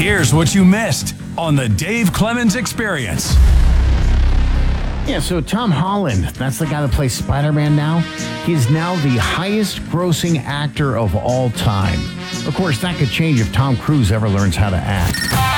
Here's what you missed on the Dave Clemens Experience. Yeah, so Tom Holland, that's the guy that plays Spider-Man now. He's now the highest grossing actor of all time. Of course, that could change if Tom Cruise ever learns how to act.